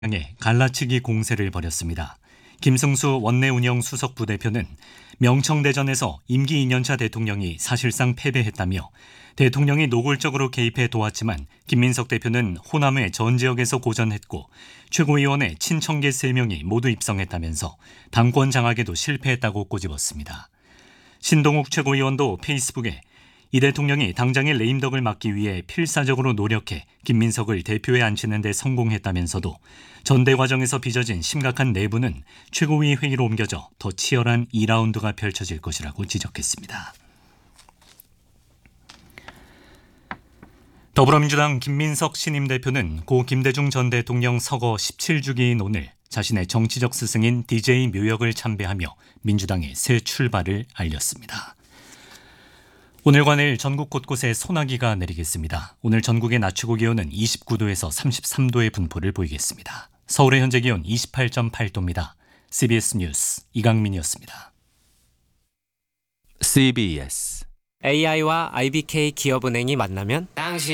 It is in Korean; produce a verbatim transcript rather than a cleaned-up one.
향해 갈라치기 공세를 벌였습니다. 김승수 원내운영 수석 부대표는 명청대전에서 임기 이 년차 대통령이 사실상 패배했다며 대통령이 노골적으로 개입해 도왔지만 김민석 대표는 호남의 전 지역에서 고전했고 최고위원회 친청계 세 명이 모두 입성했다면서 당권 장악에도 실패했다고 꼬집었습니다. 신동욱 최고위원도 페이스북에 이 대통령이 당장의 레임덕을 막기 위해 필사적으로 노력해 김민석을 대표에 앉히는 데 성공했다면서도 전대 과정에서 빚어진 심각한 내부는 최고위 회의로 옮겨져 더 치열한 이 라운드가 펼쳐질 것이라고 지적했습니다. 더불어민주당 김민석 신임 대표는 고 김대중 전 대통령 서거 십칠 주기인 오늘 자신의 정치적 스승인 디제이 묘역을 참배하며 민주당의 새 출발을 알렸습니다. 오늘과 내일 전국 곳곳에 소나기가 내리겠습니다. 오늘 전국의 낮 최고 기온은 이십구 도에서 삼십삼 도의 분포를 보이겠습니다. 서울의 현재 기온 이십팔 점 팔 도입니다. 씨비에스 뉴스 이강민이었습니다. 씨비에스 에이아이와 아이비케이 기업은행이 만나면 당신